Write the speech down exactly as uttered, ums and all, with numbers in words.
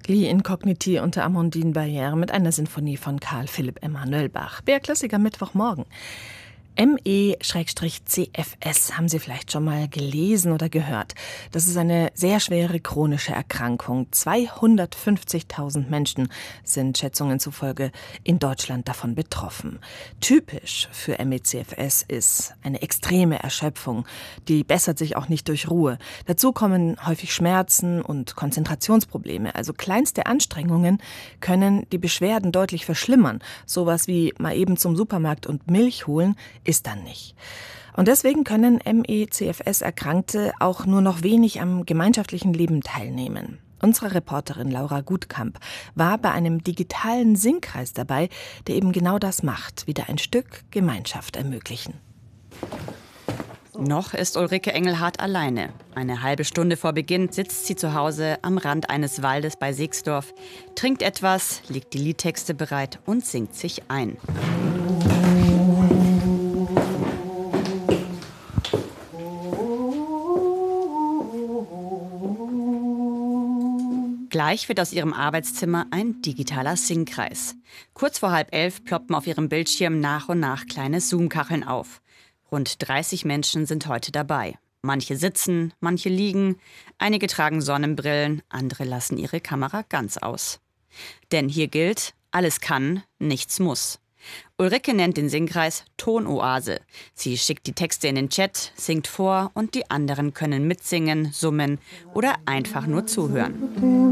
Li Incogniti unter Amandine Barrière mit einer Sinfonie von Karl Philipp Emanuel Bach. B R-Klassiker Mittwochmorgen. M E C F S haben Sie vielleicht schon mal gelesen oder gehört. Das ist eine sehr schwere chronische Erkrankung. zweihundertfünfzigtausend Menschen sind Schätzungen zufolge in Deutschland davon betroffen. Typisch für M E C F S ist eine extreme Erschöpfung. Die bessert sich auch nicht durch Ruhe. Dazu kommen häufig Schmerzen und Konzentrationsprobleme. Also kleinste Anstrengungen können die Beschwerden deutlich verschlimmern. Sowas wie mal eben zum Supermarkt und Milch holen ist dann nicht. Und deswegen können M E C F S-Erkrankte auch nur noch wenig am gemeinschaftlichen Leben teilnehmen. Unsere Reporterin Laura Gutkamp war bei einem digitalen Singkreis dabei, der eben genau das macht, wieder ein Stück Gemeinschaft ermöglichen. Noch ist Ulrike Engelhardt alleine. Eine halbe Stunde vor Beginn sitzt sie zu Hause am Rand eines Waldes bei Sixdorf, trinkt etwas, legt die Liedtexte bereit und singt sich ein. Gleich wird aus ihrem Arbeitszimmer ein digitaler Singkreis. Kurz vor halb elf ploppen auf ihrem Bildschirm nach und nach kleine Zoom-Kacheln auf. Rund dreißig Menschen sind heute dabei. Manche sitzen, manche liegen, einige tragen Sonnenbrillen, andere lassen ihre Kamera ganz aus. Denn hier gilt, alles kann, nichts muss. Ulrike nennt den Singkreis Tonoase. Sie schickt die Texte in den Chat, singt vor und die anderen können mitsingen, summen oder einfach nur zuhören.